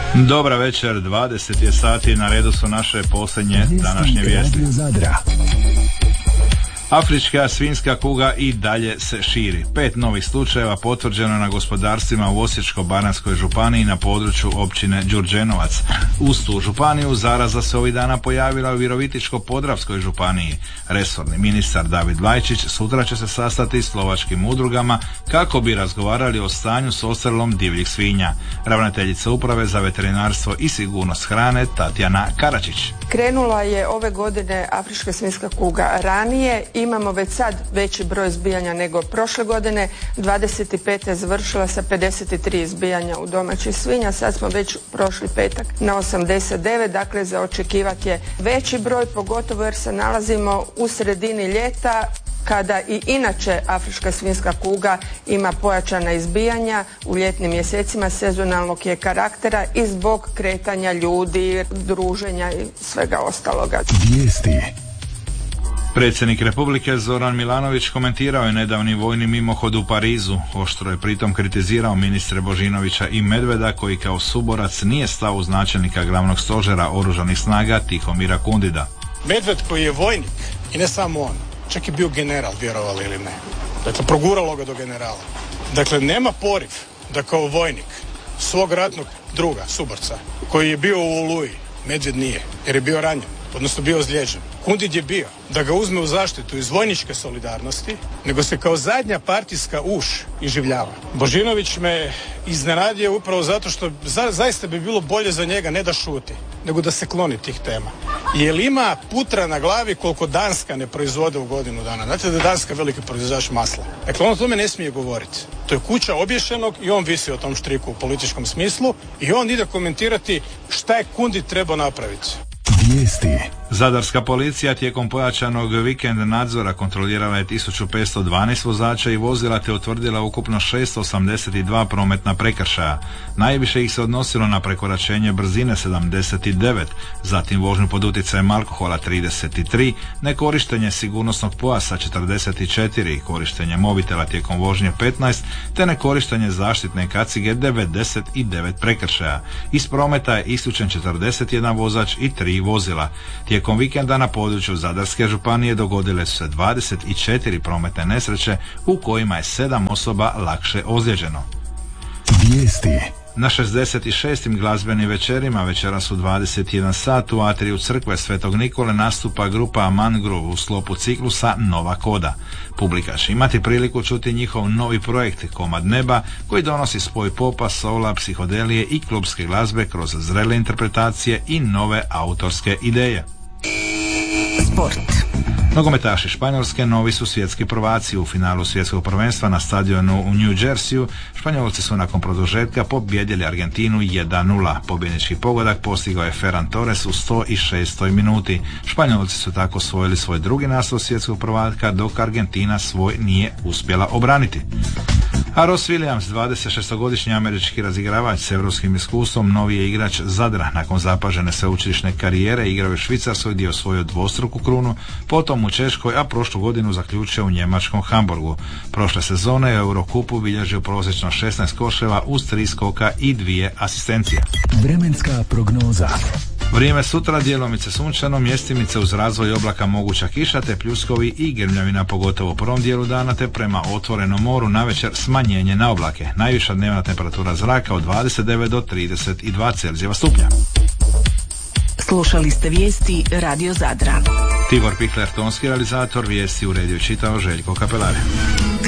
Dobra večer, 20 je sati, na redu su naše posljednje današnje vijesti. Afrička svinjska kuga i dalje se širi. 5 novih slučajeva potvrđeno na gospodarstvima u Osječko-baranjskoj županiji na području općine Đurđenovac. Uz tu županiju zaraza se ovih dana pojavila u Virovitičko-podravskoj županiji. Resorni ministar David Vajčić sutra će se sastati s lovačkim udrugama kako bi razgovarali o stanju s odstrelom divljih svinja. Ravnateljica uprave za veterinarstvo i sigurnost hrane Tatjana Karačić. Krenula je ove godine afrička svinjska kuga ranije. Imamo već sad veći broj izbijanja nego prošle godine. 25. je završila sa 53 izbijanja u domaćih svinja. Sad smo već prošli petak na 89. Dakle, za očekivati je veći broj, pogotovo jer se nalazimo u sredini ljeta, kada i inače afrička svinjska kuga ima pojačana izbijanja u ljetnim mjesecima, sezonalnog je karaktera i zbog kretanja ljudi, druženja i svega ostaloga. Vijesti. Predsjednik Republike Zoran Milanović komentirao je nedavni vojni mimohod u Parizu. Oštro je pritom kritizirao ministre Božinovića i Medveda koji kao suborac nije stao uz načelnika glavnog stožera oružanih snaga Tihomira Kundida. Medved koji je vojnik i ne samo on, čak je bio general, vjerovali ili ne. Dakle, proguralo ga do generala. Dakle, nema poriv da kao vojnik svog ratnog druga, suborca, koji je bio u Oluji, Medved nije, jer je bio ranjen, odnosno bio ozlijeđen. Kundid je bio da ga uzme u zaštitu iz vojničke solidarnosti, nego se kao zadnja partijska uš iživljava. Božinović me iznenadio upravo zato što zaista bi bilo bolje za njega ne da šuti, nego da se kloni tih tema. Jer ima putra na glavi koliko Danska ne proizvode u godinu dana. Znate da je Danska veliki proizvođač masla. Dakle, on o tome ne smije govoriti. To je kuća obješenog i on visi o tom štriku u političkom smislu i on ide komentirati šta je Kundid trebao napraviti. Vijesti. Zadarska policija tijekom pojačanog vikend nadzora kontrolirala je 1512 vozača i vozila te utvrdila ukupno 682 prometna prekršaja. Najviše ih se odnosilo na prekoračenje brzine 79, zatim vožnju pod utjecajem alkohola 33, nekorištenje sigurnosnog pojasa 44, korištenje mobitela tijekom vožnje 15, te nekorištenje zaštitne kacige 99 prekršaja. Iz prometa je isključen 41 vozač i 3 vozila. Tijekom vikenda na području Zadarske županije dogodile su se 24 prometne nesreće u kojima je 7 osoba lakše ozlijeđeno. Vijesti. Na 66. glazbenim večerima večeras u 21 sat u atriju crkve Svetog Nikole nastupa grupa Mangrove u sklopu ciklusa Nova koda. Publika će imati priliku čuti njihov novi projekt Komad neba koji donosi spoj popa, soula, psihodelije i klubske glazbe kroz zrele interpretacije i nove autorske ideje. Sport. Nogometaši Španjolske novi su svjetski prvaci. U finalu svjetskog prvenstva na stadionu u New Jerseyu Španjolci su nakon produžetka pobijedili Argentinu 1-0. Pobjednički pogodak postigao je Ferran Torres u 106. minuti. Španjolci su tako osvojili svoj drugi naslov svjetskog prvaka, dok Argentina svoj nije uspjela obraniti. A Ross Williams, 26-godišnji američki razigravač s europskim iskustvom, novi je igrač Zadra. Nakon zapažene sveučilišne karijere igrao je u Švicarskoj gdje je osvojio dvostruku krunu, potom u Češkoj, a prošlu godinu zaključio u njemačkom Hamburgu. Prošle sezone je u Eurocupu bilježio prosječno 16 koševa uz 3 skoka i 2 asistencije. Vremenska prognoza. Vrijeme sutra djelomice sunčano, mjestimice uz razvoj oblaka moguća kiša te pljuskovi i grmljavina pogotovo u prvom dijelu dana te prema otvorenom moru navečer smanjenje na oblake. Najviša dnevna temperatura zraka od 29 do 32 Celzijeva stupnja. Slušali ste vijesti Radio Zadra. Tibor Pikler, tonski realizator, vijesti uredio i čitao Željko Kapelare.